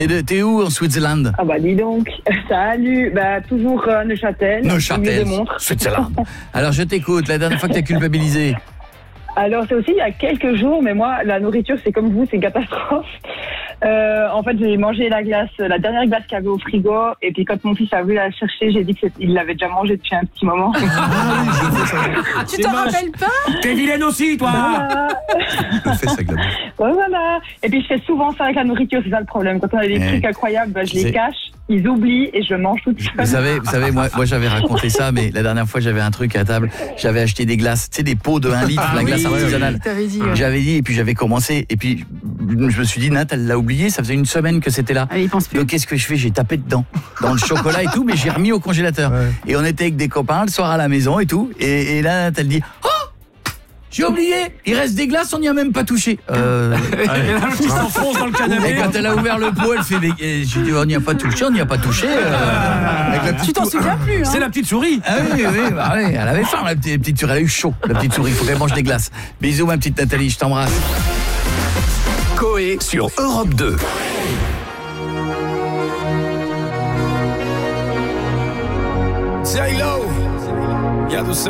T'es où en Switzerland? Ah bah dis donc, salut, toujours Neuchâtel. Neuchâtel, Switzerland. Alors je t'écoute, la dernière fois que t'as culpabilisé. Alors c'est aussi il y a quelques jours, mais moi la nourriture c'est comme vous, c'est une catastrophe. En fait j'ai mangé la dernière glace qu'il y avait au frigo, et puis quand mon fils a voulu la chercher, j'ai dit qu'il l'avait déjà mangée depuis un petit moment. Tu t'en rappelles pas? T'es vilaine aussi, toi. Je fais ça, Glamour. Ouais, voilà. Et puis je fais souvent ça avec la nourriture, c'est ça le problème. Quand on a des trucs incroyables, je les cache, ils oublient et je mange toute seule. Vous savez, moi j'avais raconté ça, mais la dernière fois j'avais un truc à table, j'avais acheté des glaces, tu sais, des pots de 1 litre, la glace artisanale. J'avais dit, et puis j'avais commencé, et puis je me suis dit, Nat, elle l'a oublié, ça faisait une semaine que c'était là. Il pense plus. Donc qu'est-ce que je fais? J'ai tapé dedans, dans le chocolat et tout, mais j'ai remis au congélateur. Ouais. Et on était avec des copains le soir à la maison et tout, et là, Nat, elle dit, oh, j'ai oublié, il reste des glaces, on n'y a même pas touché. Et là, le petit s'enfonce dans le canapé. Et quand elle a ouvert le pot, elle fait, j'ai dit, on n'y a pas touché. Tu t'en souviens plus, hein? C'est la petite souris. Ah oui, elle avait faim, la petite souris, elle a eu chaud, la petite souris, il faut qu'elle mange des glaces. Bisous, ma petite Nathalie, je t'embrasse. Coé sur Europe 2. J-Lo, ya tú sabes.